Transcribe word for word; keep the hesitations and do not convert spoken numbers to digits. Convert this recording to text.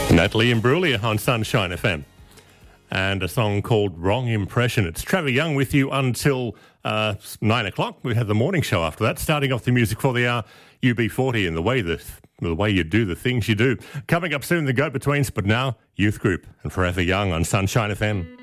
Natalie Imbruglia on Sunshine F M. And a song called Wrong Impression. It's Trevor Young with you until uh, nine o'clock. We have the morning show after that, starting off the music for the hour, U B forty and the way the, the way you do the things you do. Coming up soon, the Go-Betweens, but now Youth Group and Forever Young on Sunshine F M.